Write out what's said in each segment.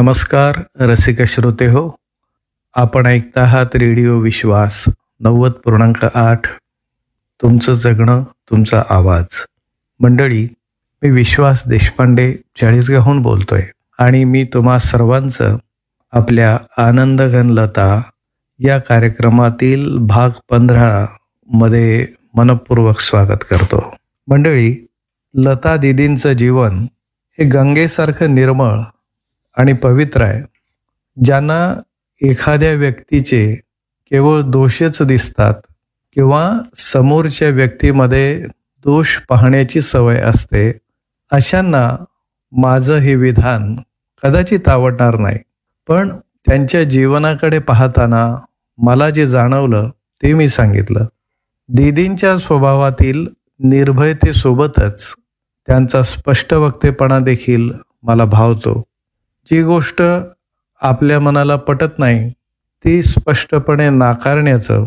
नमस्कार रसिक श्रोते हो. आपण ऐकता आहात रेडिओ विश्वास 90.8. तुमचं जगणं तुमचा आवाज. मंडळी, मी विश्वास देशपांडे चाळीसगावहून बोलतोय आणि मी तुम्हा सर्वांचं आपल्या आनंदघन लता या कार्यक्रमातील भाग 15 मध्ये मनपूर्वक स्वागत करतो. मंडळी, लता दीदींचं जीवन हे गंगेसारखं निर्मळ आणि पवित्र आहे. ज्यांना एखाद्या व्यक्तीचे केवळ दोषच दिसतात किंवा समोरच्या व्यक्तीमध्ये दोष पाहण्याची सवय असते, अशांना माझं हे विधान कदाचित आवडणार नाही. पण त्यांच्या जीवनाकडे पाहताना मला जे जाणवलं ते मी सांगितलं. दीदींच्या स्वभावातील निर्भयतेसोबतच त्यांचा स्पष्ट वक्तेपणा देखील मला भावतो. जी गोष्ट आपल्या मनाला पटत नाही ती स्पष्टपणे नाकारण्याचं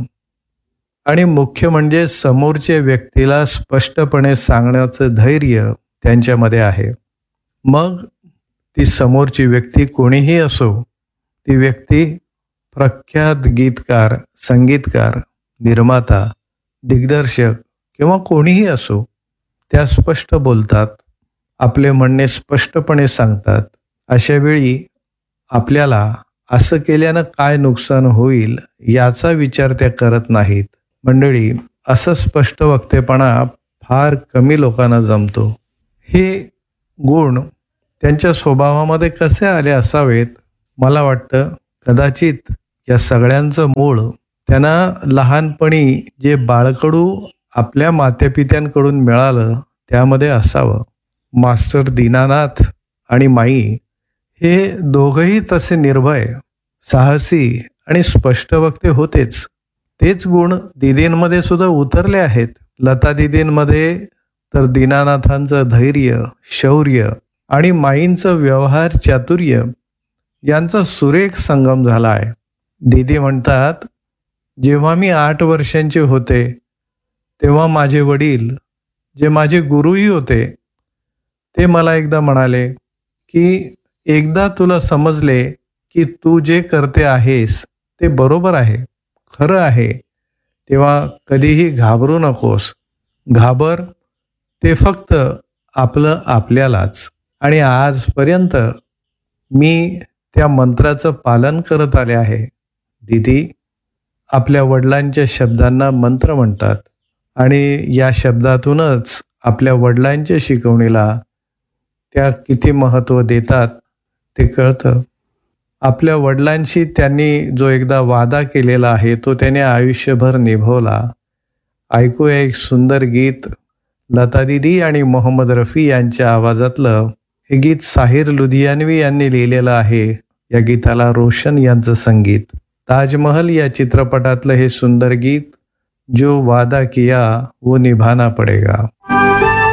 आणि मुख्य म्हणजे समोरच्या व्यक्तीला स्पष्टपणे सांगण्याचं धैर्य त्यांच्यामध्ये आहे. मग ती समोरची व्यक्ती कोणीही असो, ती व्यक्ती प्रख्यात गीतकार, संगीतकार, निर्माता, दिग्दर्शक किंवा कोणीही असो, त्या स्पष्ट बोलतात, आपले म्हणणे स्पष्टपणे सांगतात. अशा वेळी आपल्याला असं केल्यानं काय नुकसान होईल याचा विचार त्या करत नाहीत. मंडळी, असं स्पष्ट वक्तेपणा फार कमी लोकांना जमतो. हे गुण त्यांच्या स्वभावामध्ये कसे आले असावेत? मला वाटतं कदाचित या सगळ्यांचं मूळ त्यांना लहानपणी जे बाळकडू आपल्या मातेपित्यांकडून मिळालं त्यामध्ये असावं. मास्टर दीनानाथ आणि माई हे दोघंही तसे निर्भय, साहसी आणि स्पष्ट वक्ते होतेच. तेच गुण दीदींमध्ये सुद्धा उतरले आहेत. लता दीदींमध्ये तर दीनानाथांचं धैर्य, शौर्य आणि माईंचं व्यवहार चातुर्य यांचा सुरेख संगम झाला आहे. दीदी म्हणतात, जेव्हा मी 8 वर्षांचे होते तेव्हा माझे वडील, जे माझे गुरुही होते, ते मला एकदा म्हणाले की एकदा तुला समजले की तू जे करते आहेस ते बरोबर आहे, खरं आहे, तेव्हा कधीही घाबरू नकोस. घाबर ते फक्त आपलं आपल्यालाच. आणि आजपर्यंत मी त्या मंत्राचं पालन करत आले आहे. दीदी आपल्या वडिलांच्या शब्दांना मंत्र म्हणतात आणि या शब्दातूनच आपल्या वडिलांच्या शिकवणीला त्या किती महत्त्व देतात ते कळतं. आपल्या वडिलांशी त्यांनी जो एकदा वादा केलेला आहे तो त्याने आयुष्यभर निभवला. ऐकूया एक सुंदर गीत. लता दीदी आणि मोहम्मद रफी यांच्या आवाजातलं हे गीत साहिर लुधियानवी यांनी लिहिलेलं आहे. या गीताला रोशन यांचं संगीत. ताजमहल या चित्रपटातलं हे सुंदर गीत, जो वादा किया वो निभाना पडेगा.